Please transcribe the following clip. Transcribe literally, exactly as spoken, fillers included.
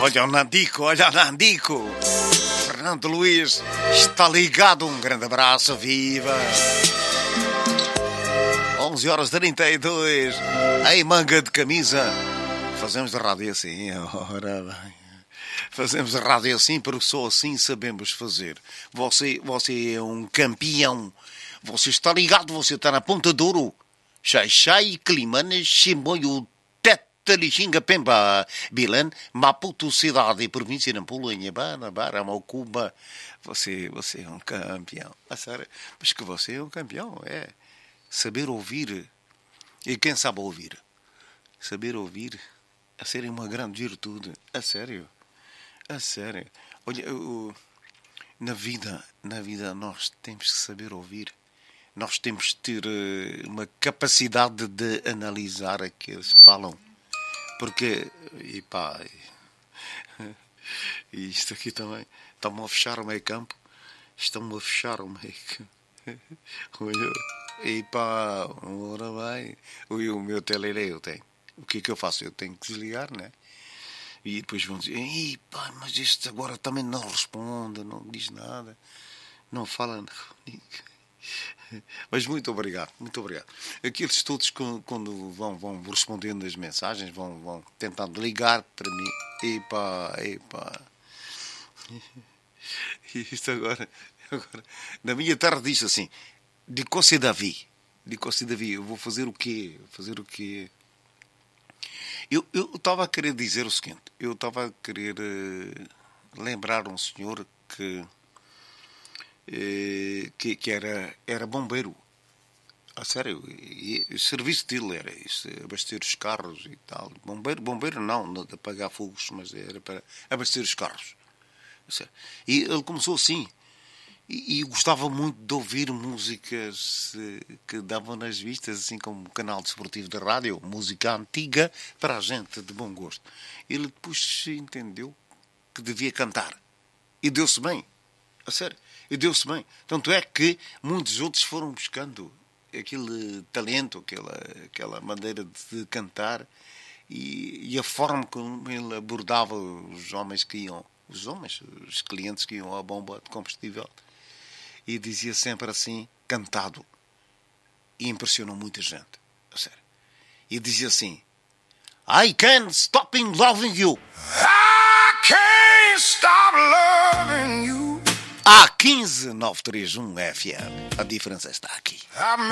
Olha o Nandico, olha o Nandico. Fernando Luís está ligado. Um grande abraço, viva. onze horas e trinta e dois. Em manga de camisa. Fazemos de rádio assim, ora bem. Fazemos de rádio assim porque só assim sabemos fazer. Você, você é um campeão. Você está ligado, você está na ponta de ouro. Xai, xai, Climanes, Chimoio, Tetalixinga, Pemba, Bilan, Maputo, cidade e província de Nampula, Bara, Bara, Mocuba. Você, você é um campeão. A sério, mas que você é um campeão, é. Saber ouvir. E quem sabe ouvir? Saber ouvir a ser uma grande virtude. A sério. A sério. Olha, eu, na vida, na vida nós temos que saber ouvir. Nós temos de ter uh, uma capacidade de analisar aqueles que falam. Porque, e pá, e isto aqui também, estão-me a fechar o meio campo. Estão-me a fechar o meio campo. E pá, ora bem, o meu telele eu tenho. O que é que eu faço? Eu tenho que desligar, né? E depois vão dizer, ei pá, mas este agora também não responde, não diz nada, não fala comigo. Mas muito obrigado, muito obrigado. Aqueles todos quando vão, vão respondendo as mensagens, vão, vão tentando ligar para mim. Epá, epá. Isto agora, agora, na minha terra diz assim, de Cosse Davi, de Cosse Davi, eu vou fazer o quê? Fazer o quê? Eu estava a querer dizer o seguinte, eu estava a querer uh, lembrar um senhor que Que, que era, era bombeiro. A sério, e, e o serviço dele era isso, abastecer os carros e tal. Bombeiro, bombeiro não, não de apagar fogos, mas era para abastecer os carros. E ele começou assim. E, e gostava muito de ouvir músicas que davam nas vistas, assim como um canal desportivo de rádio, música antiga para a gente de bom gosto. Ele depois entendeu que devia cantar. E deu-se bem. A sério. E deu-se bem. Tanto é que muitos outros foram buscando aquele talento, aquela, aquela maneira de cantar e, e a forma como ele abordava os homens que iam, os homens, os clientes que iam à bomba de combustível. E dizia sempre assim, cantado. E impressionou muita gente. A sério. E dizia assim, I can't stop loving you. I can't stop loving you. A quinze nove três um F M. A diferença está aqui. I